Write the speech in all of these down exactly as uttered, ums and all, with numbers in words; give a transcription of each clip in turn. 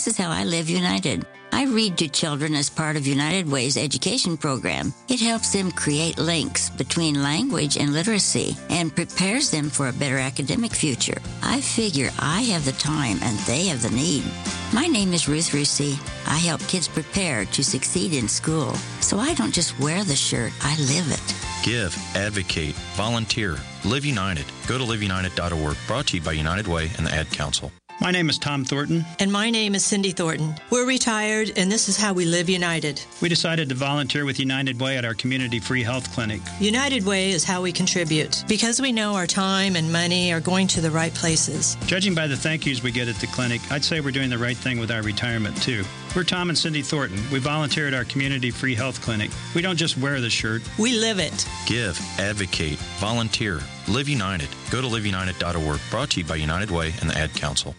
is how I live United. I read to children as part of United Way's education program. It helps them create links between language and literacy and prepares them for a better academic future. I figure I have the time and they have the need. My name is Ruth Rusey. I help kids prepare to succeed in school. So I don't just wear the shirt, I live it. Give, advocate, volunteer, Live United. Go to live united dot org. Brought to you by United Way and the Ad Council. My name is Tom Thornton. And my name is Cindy Thornton. We're retired, and this is how we live United. We decided to volunteer with United Way at our community free health clinic. United Way is how we contribute, because we know our time and money are going to the right places. Judging by the thank yous we get at the clinic, I'd say we're doing the right thing with our retirement, too. We're Tom and Cindy Thornton. We volunteer at our community free health clinic. We don't just wear the shirt. We live it. Give, advocate, volunteer, Live United. Go to live united dot org. Brought to you by United Way and the Ad Council.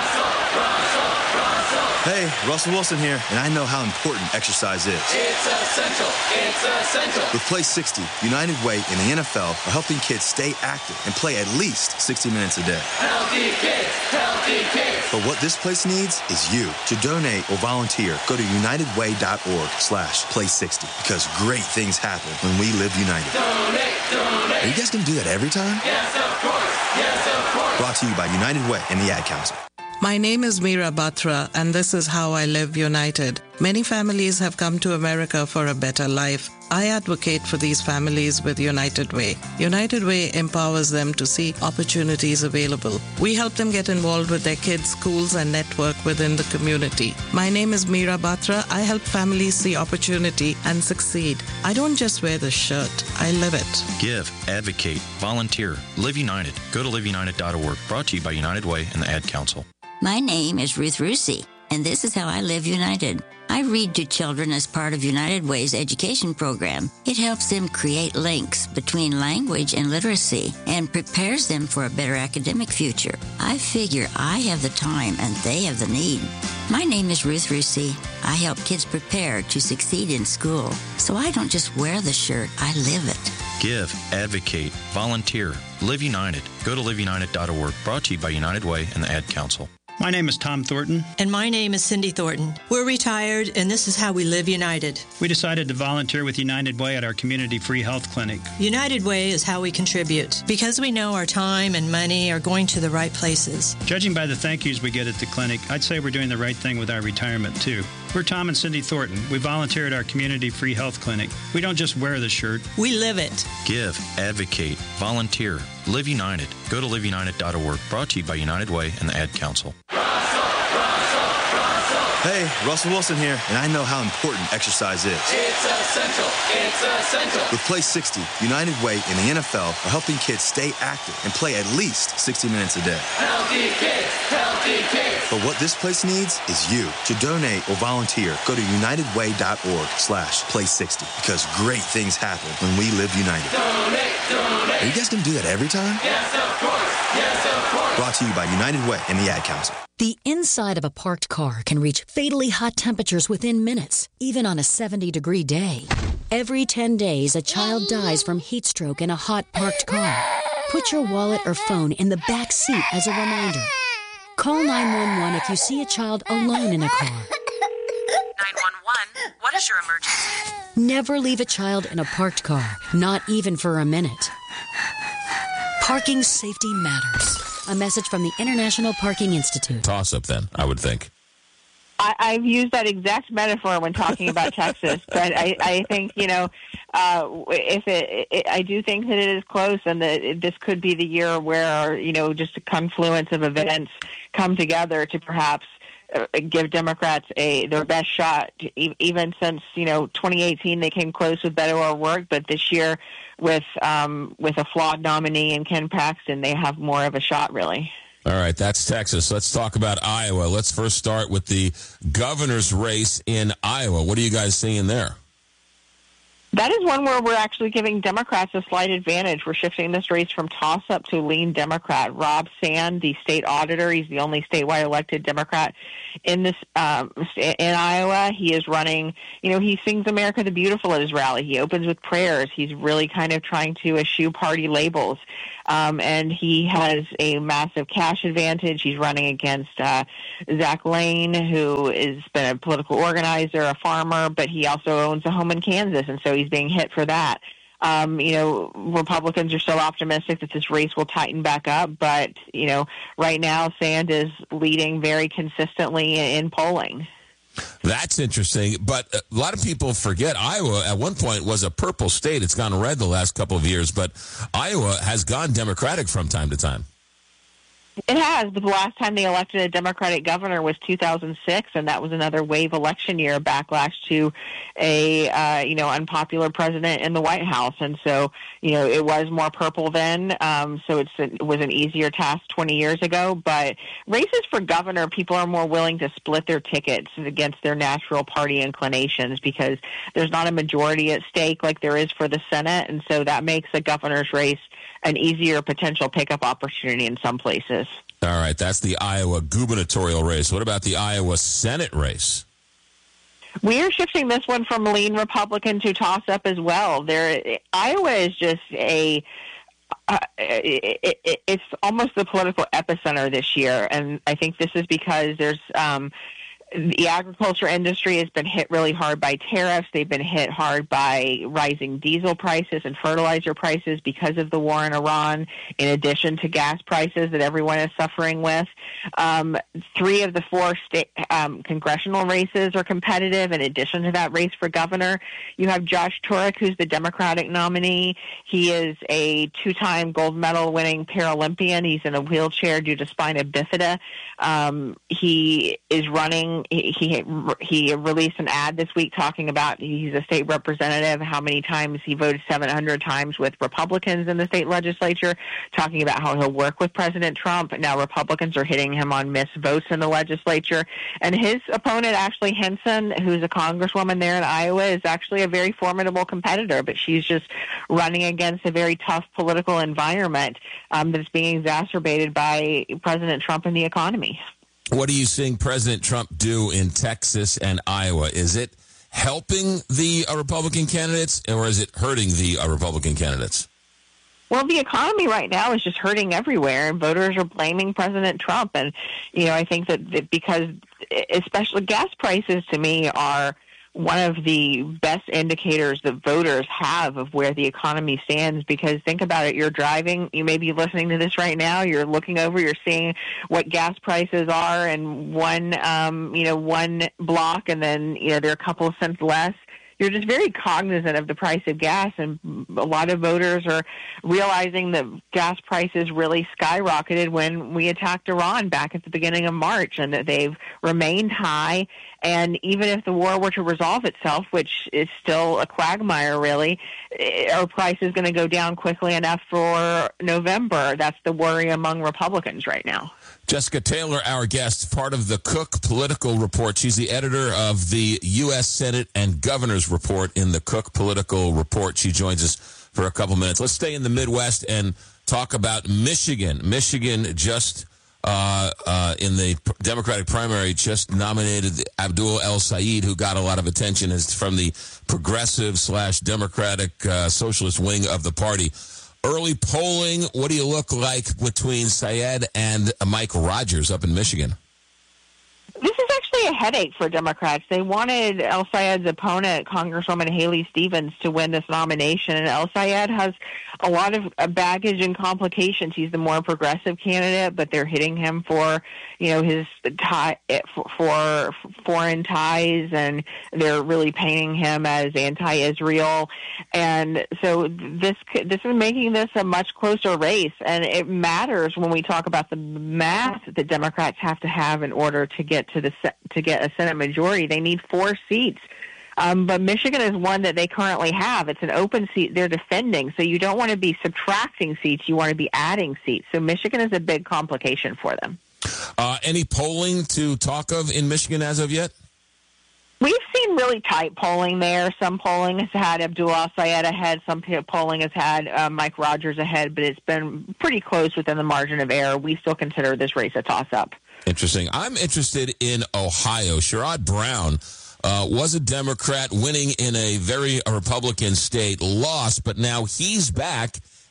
Hey, Russell Wilson here, and I know how important exercise is. It's essential. It's essential. With Play sixty, United Way and the N F L are helping kids stay active and play at least sixty minutes a day. Healthy kids, healthy kids. But what this place needs is you. To donate or volunteer, go to united way dot org slash play sixty because great things happen when we live united. Donate, donate. Are you guys going to do that every time? Yes, of course. Yes, of course. Brought to you by United Way and the Ad Council. My name is Meera Batra, and this is how I live United. Many families have come to America for a better life. I advocate for these families with United Way. United Way empowers them to see opportunities available. We help them get involved with their kids' schools and network within the community. My name is Meera Batra. I help families see opportunity and succeed. I don't just wear the shirt, I live it. Give, advocate, volunteer, Live United. Go to live united dot org. Brought to you by United Way and the Ad Council. My name is Ruth Rusey, and this is how I live United. I read to children as part of United Way's education program. It helps them create links between language and literacy and prepares them for a better academic future. I figure I have the time and they have the need. My name is Ruth Rusey. I help kids prepare to succeed in school. So I don't just wear the shirt, I live it. Give, advocate, volunteer, Live United. Go to live united dot org. Brought to you by United Way and the Ad Council. My name is Tom Thornton. And my name is Cindy Thornton. We're retired, and this is how we live United. We decided to volunteer with United Way at our community free health clinic. United Way is how we contribute, because we know our time and money are going to the right places. Judging by the thank yous we get at the clinic, I'd say we're doing the right thing with our retirement, too. We're Tom and Cindy Thornton. We volunteer at our community free health clinic. We don't just wear the shirt. We live it. Give, advocate, volunteer, Live United. Go to live united dot org. Brought to you by United Way and the Ad Council. Hey, Russell Wilson here, and I know how important exercise is. It's essential. It's essential. With Play sixty, United Way and the N F L are helping kids stay active and play at least sixty minutes a day. Healthy kids, healthy kids. But what this place needs is you. To donate or volunteer, go to united way dot org slash play sixty because great things happen when we live united. Donate, donate. Are you guys going to do that every time? Yes, of course. Yes, of course. Brought to you by United Way and the Ad Council. The inside of a parked car can reach fatally hot temperatures within minutes, even on a seventy-degree day. Every ten days, a child dies from heat stroke in a hot parked car. Put your wallet or phone in the back seat as a reminder. Call nine one one if you see a child alone in a car. nine one one, what is your emergency? Never leave a child in a parked car, not even for a minute. Parking safety matters. A message from the International Parking Institute. Toss-up, then, I would think. I, I've used that exact metaphor when talking about Texas, but I, I think, you know, uh, if it, it, I do think that it is close and that it, this could be the year where, you know, just a confluence of events come together to perhaps uh, give Democrats a their best shot. Even since, you know, twenty eighteen, they came close with Beto O'Rourke, but this year with um, with a flawed nominee in Ken Paxton, they have more of a shot, really. All right, that's Texas. Let's talk about Iowa. Let's first start with the governor's race in Iowa. What are you guys seeing there? That is one where we're actually giving Democrats a slight advantage. We're shifting this race from toss-up to lean Democrat. Rob Sand, the state auditor, he's the only statewide elected Democrat in this um, in Iowa. He is running, you know, he sings America the Beautiful at his rally. He opens with prayers. He's really kind of trying to eschew party labels. um, and he has a massive cash advantage. He's running against uh, Zach Lane, who has been a political organizer, a farmer, but he also owns a home in Kansas, and so he's being hit for that. Um, you know, Republicans are so optimistic that this race will tighten back up, but, you know, right now Sand is leading very consistently in polling. That's interesting, but a lot of people forget Iowa at one point was a purple state. It's gone red the last couple of years, but Iowa has gone Democratic from time to time. It has, but the last time they elected a Democratic governor was two thousand six, and that was another wave election year, backlash to a uh, you know unpopular president in the White House, and so you know it was more purple then. Um, so it's, it was an easier task twenty years ago. But races for governor, people are more willing to split their tickets against their natural party inclinations because there's not a majority at stake like there is for the Senate, and so that makes a governor's race an easier potential pickup opportunity in some places. All right, that's the Iowa gubernatorial race. What about the Iowa Senate race? We are shifting this one from lean Republican to toss-up as well. There, Iowa is just a uh, it, it, it's almost the political epicenter this year, and I think this is because there's um, the agriculture industry has been hit really hard by tariffs. They've been hit hard by rising diesel prices and fertilizer prices because of the war in Iran, in addition to gas prices that everyone is suffering with. Um, three of the four state um, congressional races are competitive. In addition to that race for governor, you have Josh Turek, who's the Democratic nominee. He is a two-time gold medal winning Paralympian. He's in a wheelchair due to spina bifida. Um, he is running He, he he released an ad this week talking about he's a state representative, how many times he voted seven hundred times with Republicans in the state legislature, talking about how he'll work with President Trump. Now Republicans are hitting him on missed votes in the legislature. And his opponent, Ashley Hinson, who's a congresswoman there in Iowa, is actually a very formidable competitor, but she's just running against a very tough political environment um, that's being exacerbated by President Trump and the economy. What are you seeing President Trump do in Texas and Iowa? Is it helping the uh, Republican candidates, or is it hurting the uh, Republican candidates? Well, the economy right now is just hurting everywhere, and voters are blaming President Trump. And, you know, I think that, that because especially gas prices to me are one of the best indicators that voters have of where the economy stands, because think about it, you're driving, you may be listening to this right now, you're looking over, you're seeing what gas prices are in one, um, you know, one block, and then, you know, they're a couple of cents less. You're just very cognizant of the price of gas, and a lot of voters are realizing that gas prices really skyrocketed when we attacked Iran back at the beginning of March, and that they've remained high. And even if the war were to resolve itself, which is still a quagmire, really, our price is going to go down quickly enough for November. That's the worry among Republicans right now. Jessica Taylor, our guest, part of the Cook Political Report. She's the editor of the U S Senate and Governor's Report in the Cook Political Report. She joins us for a couple minutes. Let's stay in the Midwest and talk about Michigan. Michigan just uh, uh, in the Democratic primary just nominated Abdul El-Sayed, who got a lot of attention, as from the progressive slash Democratic uh, socialist wing of the party. Early polling, what do you look like between Syed and Mike Rogers up in Michigan? This is actually a headache for Democrats. They wanted El-Sayed's opponent, Congresswoman Haley Stevens, to win this nomination, and El-Sayed has a lot of baggage and complications. He's the more progressive candidate, but they're hitting him for, you know, his tie, for, for foreign ties, and they're really painting him as anti-Israel. And so this this is making this a much closer race, and it matters when we talk about the math that Democrats have to have in order to get to the to get a Senate majority. They need four seats. Um, but Michigan is one that they currently have. It's an open seat they're defending, so you don't want to be subtracting seats. You want to be adding seats. So Michigan is a big complication for them. Uh, any polling to talk of in Michigan as of yet? We've seen really tight polling there. Some polling has had Abdul El-Sayed ahead. Some polling has had uh, Mike Rogers ahead, but it's been pretty close within the margin of error. We still consider this race a toss-up. Interesting. I'm interested in Ohio. Sherrod Brown uh, was a Democrat winning in a very Republican state, lost, but now he's back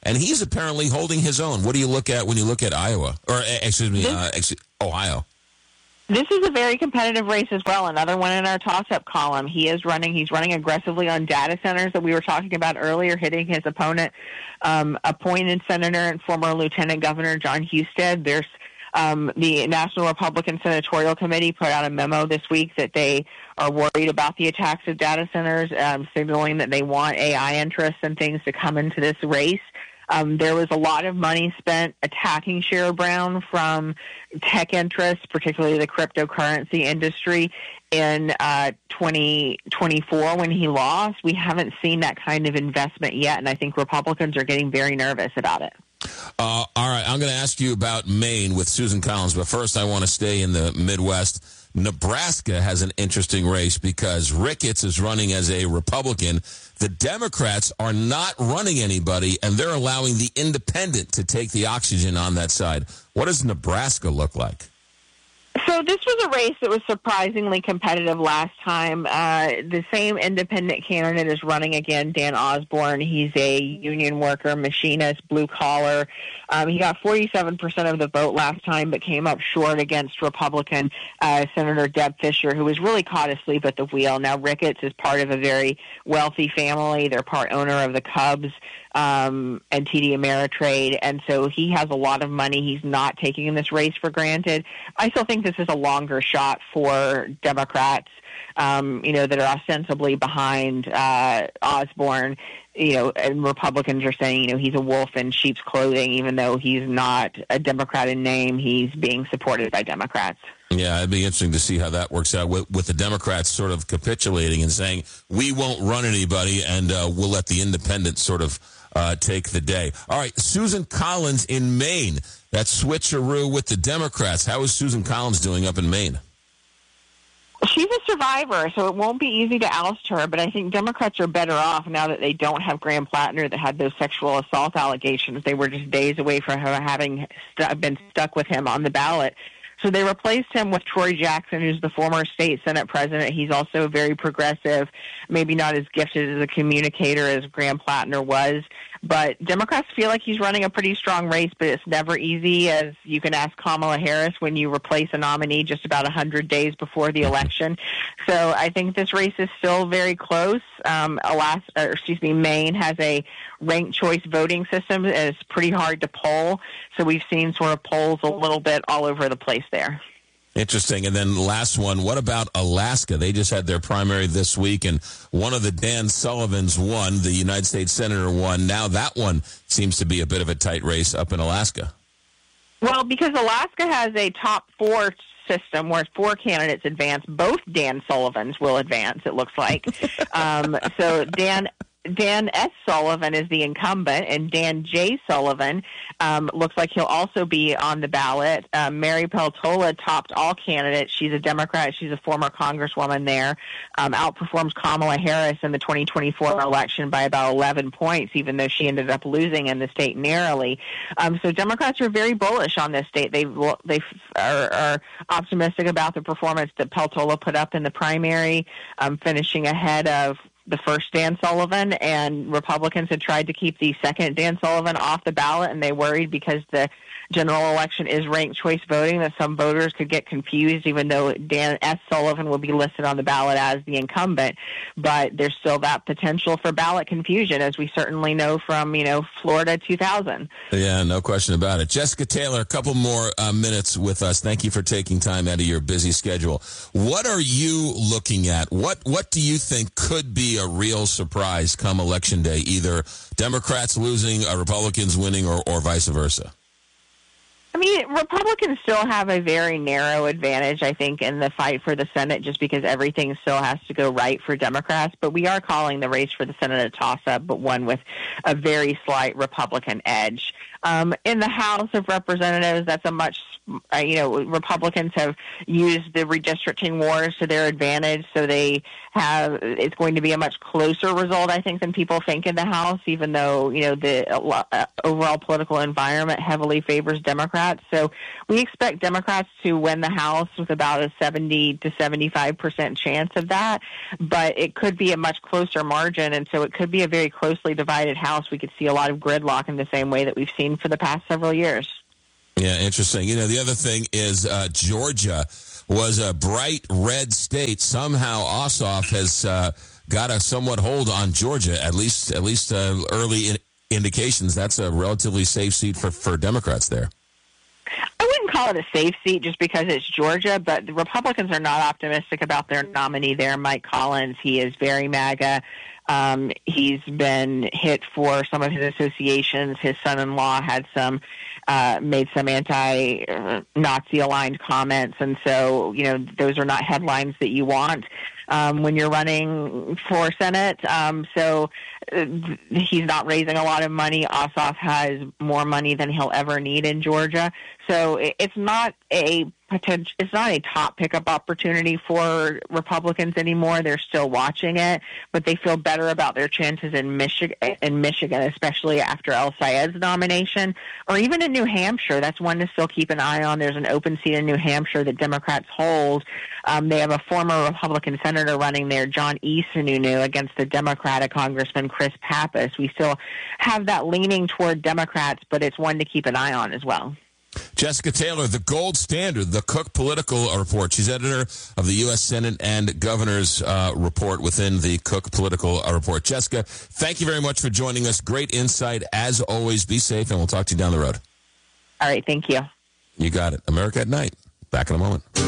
and he's apparently holding his own. What do you look at when you look at Iowa? Or, excuse me, uh, excuse, Ohio? This is a very competitive race as well. Another one in our toss-up column. He is running. He's running aggressively on data centers that we were talking about earlier, hitting his opponent, um, appointed Senator and former Lieutenant Governor John Husted. There's um, the National Republican Senatorial Committee put out a memo this week that they are worried about the attacks of data centers, um, signaling that they want A I interests and things to come into this race. Um, there was a lot of money spent attacking Sherrod Brown from tech interests, particularly the cryptocurrency industry, in uh, twenty twenty-four when he lost. We haven't seen that kind of investment yet, and I think Republicans are getting very nervous about it. Uh, all right, I'm going to ask you about Maine with Susan Collins, but first I want to stay in the Midwest. Nebraska has an interesting race because Ricketts is running as a Republican. The Democrats are not running anybody, and they're allowing the independent to take the oxygen on that side. What does Nebraska look like? So this was a race that was surprisingly competitive last time. Uh, the same independent candidate is running again, Dan Osborne. He's a union worker, machinist, blue collar. Um, he got forty-seven percent of the vote last time, but came up short against Republican uh, Senator Deb Fischer, who was really caught asleep at the wheel. Now, Ricketts is part of a very wealthy family. They're part owner of the Cubs um, and T D Ameritrade, and so he has a lot of money. He's not taking this race for granted. I still think this is a longer shot for Democrats, um, you know, that are ostensibly behind uh, Osborne. You know, and Republicans are saying, you know, he's a wolf in sheep's clothing, even though he's not a Democrat in name. He's being supported by Democrats. Yeah, it'd be interesting to see how that works out with, with the Democrats sort of capitulating and saying, we won't run anybody and uh, we'll let the independents sort of uh, take the day. All right, Susan Collins in Maine. That switcheroo with the Democrats. How is Susan Collins doing up in Maine? She's a survivor, so it won't be easy to oust her, but I think Democrats are better off now that they don't have Graham Plattner that had those sexual assault allegations. They were just days away from her having st- been stuck with him on the ballot. So they replaced him with Troy Jackson, who's the former state Senate president. He's also very progressive, maybe not as gifted as a communicator as Graham Plattner was. But Democrats feel like he's running a pretty strong race, but it's never easy, as you can ask Kamala Harris when you replace a nominee just about one hundred days before the election. So I think this race is still very close. Um, Alaska, or excuse me, Maine has a ranked choice voting system, and it's pretty hard to poll. So we've seen sort of polls a little bit all over the place there. Interesting. And then last one, what about Alaska? They just had their primary this week, and one of the Dan Sullivans won, the United States Senator won. Now that one seems to be a bit of a tight race up in Alaska. Well, because Alaska has a top four system where four candidates advance, both Dan Sullivans will advance, it looks like. um, so Dan... Dan S. Sullivan is the incumbent, and Dan J. Sullivan um, looks like he'll also be on the ballot. Um, Mary Peltola topped all candidates. She's a Democrat. She's a former congresswoman there. Um, outperforms Kamala Harris in the twenty twenty-four election by about eleven points, even though she ended up losing in the state narrowly. Um, so Democrats are very bullish on this state. They they are, are optimistic about the performance that Peltola put up in the primary, um, finishing ahead of the first Dan Sullivan, and Republicans had tried to keep the second Dan Sullivan off the ballot, and they worried because the general election is ranked choice voting that some voters could get confused, even though Dan S. Sullivan will be listed on the ballot as the incumbent. But there's still that potential for ballot confusion, as we certainly know from, you know, Florida two thousand. Yeah, no question about it. Jessica Taylor, a couple more uh, minutes with us. Thank you for taking time out of your busy schedule. What are you looking at? What What do you think could be a real surprise come Election Day, either Democrats losing, uh, Republicans winning, or, or vice versa? I mean, Republicans still have a very narrow advantage, I think, in the fight for the Senate, just because everything still has to go right for Democrats. But we are calling the race for the Senate a toss-up, but one with a very slight Republican edge. Um, in the House of Representatives, that's a much uh, you know, Republicans have used the redistricting wars to their advantage, so they have, it's going to be a much closer result, I think, than people think in the House, even though, you know, the uh, overall political environment heavily favors Democrats. So we expect Democrats to win the House with about a seventy to seventy-five percent chance of that, but it could be a much closer margin, and so it could be a very closely divided House. We could see a lot of gridlock in the same way that we've seen for the past several years. Yeah, interesting. You know, the other thing is uh, Georgia was a bright red state. Somehow Ossoff has uh, got a somewhat hold on Georgia, at least at least uh, early in- indications. That's a relatively safe seat for, for Democrats there. I wouldn't call it a safe seat just because it's Georgia, but the Republicans are not optimistic about their nominee there, Mike Collins. He is very MAGA. Um, he's been hit for some of his associations. His son-in-law had some, uh, made some anti-Nazi aligned comments. And so, you know, those are not headlines that you want, um, when you're running for Senate. Um, so uh, he's not raising a lot of money. Ossoff has more money than he'll ever need in Georgia. So it's not a potential, it's not a top pickup opportunity for Republicans anymore. They're still watching it, but they feel better about their chances in Michigan, in Michigan, especially after El Sayed's nomination, or even in New Hampshire. That's one to still keep an eye on. There's an open seat in New Hampshire that Democrats hold. Um, they have a former Republican senator running there, John E. Sununu, against the Democratic Congressman Chris Pappas. We still have that leaning toward Democrats, but it's one to keep an eye on as well. Jessica Taylor, the gold standard, the Cook Political Report. She's editor of the U S Senate and Governor's uh, Report within the Cook Political Report. Jessica, thank you very much for joining us. Great insight. As always, be safe, and we'll talk to you down the road. All right, thank you. You got it. America at Night. Back in a moment.